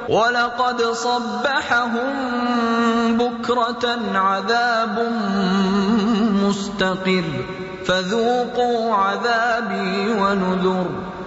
وَلَقَدْ صَبَّحَهُم بُكْرَةً عَذَابٌ مُّسْتَقِرٌّ فَذُوقُوا عَذَابِي وَنُذُرِ